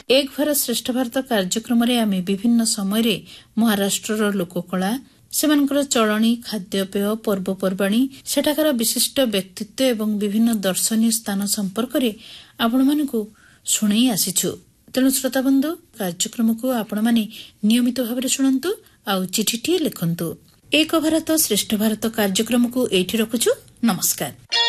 एक भारत श्रेष्ठ भारत कार्यक्रम आम विभिन्न समय महाराष्ट्र लोककला सेमानकर चलनी खाद्यपेय पर्वपर्वाणी सेठाकार विशिष्ट व्यक्तित्व एवं विभिन्न दर्शनीय स्थान संपर्क में आपण मानकु शुणाई आसीछु। तेणु श्रोताबंधु कार्यक्रम को आपण माने नियमित भाव में शुणंतु आउ चिठीटीए लिखंतु। एक भारत श्रेष्ठ भारत कार्यक्रम को एठी रखुछु। नमस्कार।